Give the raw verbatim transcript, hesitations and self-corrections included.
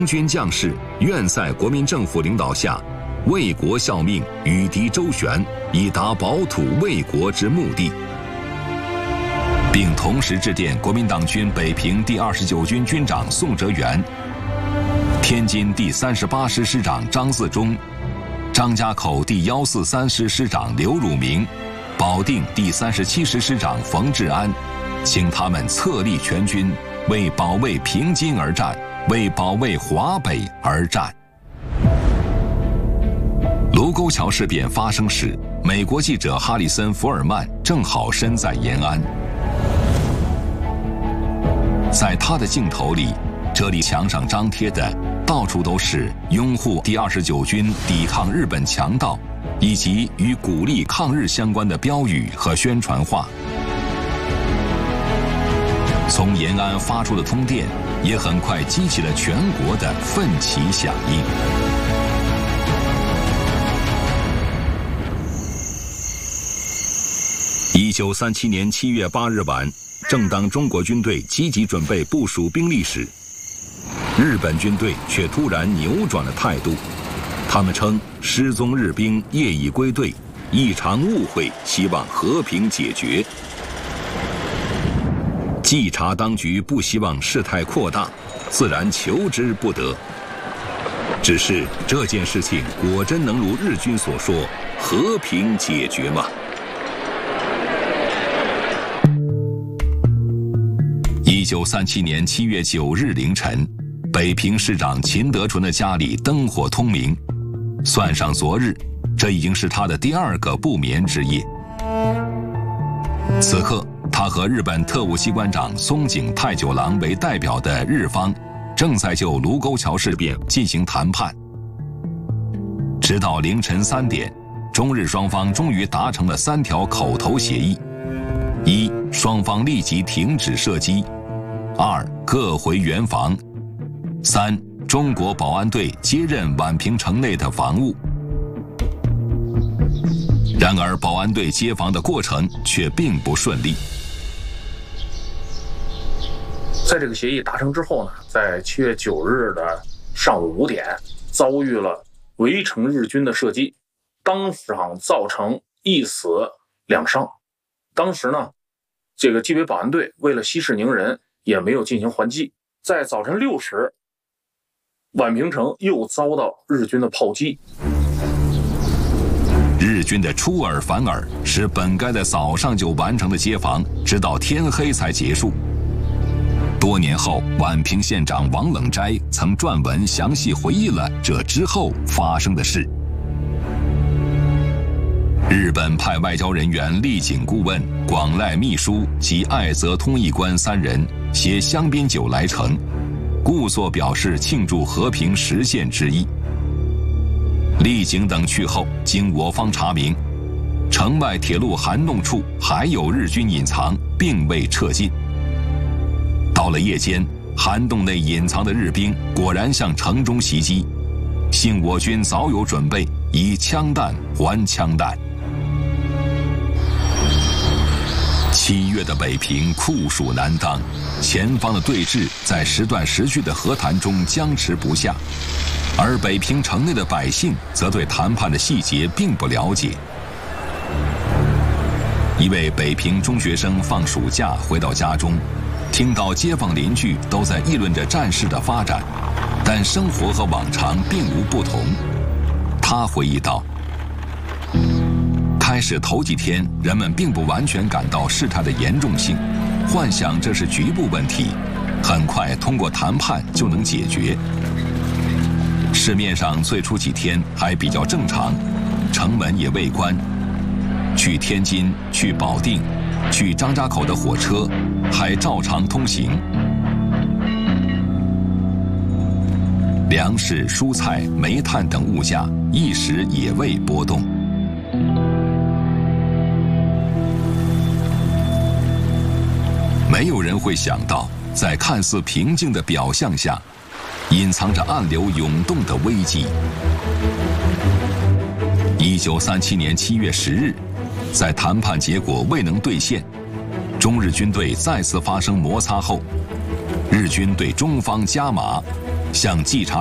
军将士愿在国民政府领导下，为国效命，与敌周旋，以达保土卫国之目的，并同时致电国民党军北平第二十九军军长宋哲元、天津第三十八师师长张自忠、张家口第一四三师师长刘汝明、保定第三十七师师长冯治安，请他们策立全军，为保卫平津而战，为保卫华北而战。卢沟桥事变发生时，美国记者哈里森·福尔曼正好身在延安。在他的镜头里，这里墙上张贴的到处都是拥护第二十九军抵抗日本强盗，以及与鼓励抗日相关的标语和宣传画。从延安发出的通电也很快激起了全国的奋起响应。一九三七年七月八日晚，正当中国军队积极准备部署兵力时，日本军队却突然扭转了态度。他们称失踪日兵业已归队，一场误会，希望和平解决。稽查当局不希望事态扩大，自然求之不得。只是这件事情果真能如日军所说，和平解决吗？一九三七年七月九日凌晨，北平市长秦德纯的家里灯火通明，算上昨日，这已经是他的第二个不眠之夜。此刻，他和日本特务机关长松井太久郎为代表的日方，正在就卢沟桥事变进行谈判。直到凌晨三点，中日双方终于达成了三条口头协议：一、双方立即停止射击；二、各回原防；三、中国保安队接任宛平城内的防务。然而，保安队接防的过程却并不顺利。 在这个协议达成之后呢，在七月九日的上午五点，遭遇了围城日军的射击，当场造成一死两伤。当时呢，这个纪委保安队为了息事宁人，也没有进行还击。在早晨六时，宛平城又遭到日军的炮击。 日军的出尔反尔，使本该在早上就完成的街防，直到天黑才结束。多年后，宛平县长王冷斋曾撰文详细回忆了这之后发生的事。日本派外交人员立井顾问、广濑秘书及爱泽通译官三人携香槟酒来城，故作表示庆祝和平实现之意。立井等去后，经我方查明，城外铁路涵洞处还有日军隐藏，并未撤进。到了夜间，涵洞内隐藏的日兵果然向城中袭击，幸我军早有准备，以枪弹还枪弹。七月的北平酷暑难当，前方的对峙在时断时续的和谈中僵持不下，而北平城内的百姓则对谈判的细节并不了解。一位北平中学生放暑假回到家中，听到街坊邻居都在议论着战事的发展，但生活和往常并无不同。他回忆道：开始头几天，人们并不完全感到事态的严重性，幻想这是局部问题，很快通过谈判就能解决。市面上最初几天还比较正常，城门也未关，去天津、去保定、去张家口的火车还照常通行。粮食、蔬菜、煤炭等物价一时也未波动。没有人会想到，在看似平静的表象下，隐藏着暗流涌动的危机。一九三七年七月十日，在谈判结果未能兑现，中日军队再次发生摩擦后，日军对中方加码， 向稽查